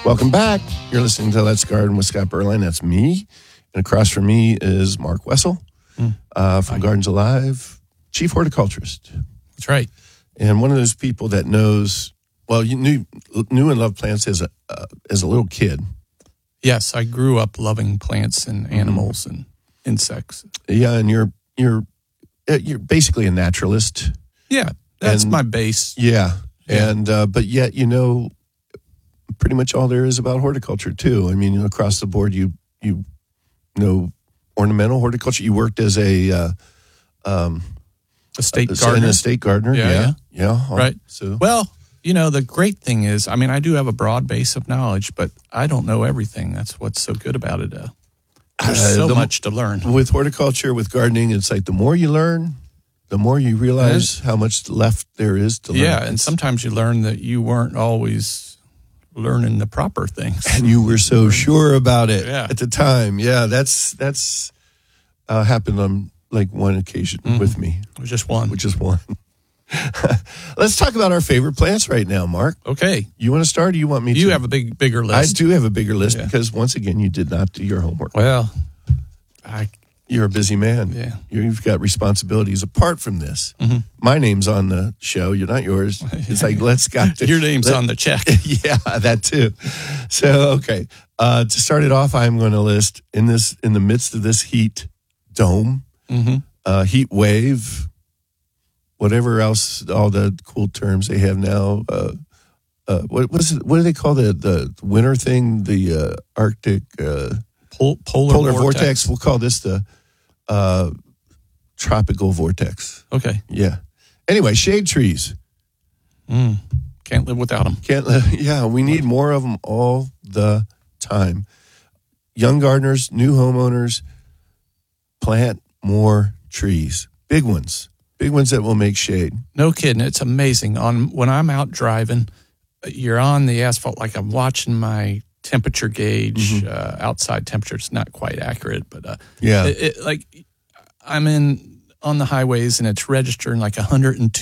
Welcome back. You're listening to Let's Garden with Scott Berline. That's me. And across from me is Mark Wessel from Gardens Alive, chief horticulturist. That's right. And one of those people that knows, well, you knew and loved plants as a little kid. Yes, I grew up loving plants and animals and insects. Yeah, and you're basically a naturalist. Yeah, that's my base. Yeah. And but yet pretty much all there is about horticulture too. I mean, across the board, you know ornamental horticulture. You worked as an estate gardener. Yeah. Right. So well, the great thing is, I mean, I do have a broad base of knowledge, but I don't know everything. That's what's so good about it. There's so much to learn with horticulture, with gardening. It's like the more you learn, the more you realize how much left there is to learn. Yeah, and sometimes you learn that you weren't always learning the proper things, and you were so sure about it at the time. Yeah, that's happened on like one occasion with me. It was just one. Let's talk about our favorite plants right now, Mark. Okay, you want to start, or you want me to? You have a bigger list. I do have a bigger list because once again, you did not do your homework. Well, you're a busy man. Yeah. You've got responsibilities apart from this. Mm-hmm. My name's on the show. You're not yours. It's like, your name's on the check. Yeah, that too. So, okay. To start it off, I'm going to list in the midst of this heat dome, heat wave, whatever else, all the cool terms they have now. What do they call the winter thing? The Arctic polar vortex. We'll call this the tropical vortex. Okay. Yeah. Anyway, shade trees. Can't live without them. Yeah, we need more of them all the time. Young gardeners, new homeowners, plant more trees. Big ones that will make shade. No kidding. It's amazing. When I'm out driving, you're on the asphalt, like I'm watching my temperature gauge, outside temperature. It's not quite accurate, but like I'm on the highways and it's registering like 102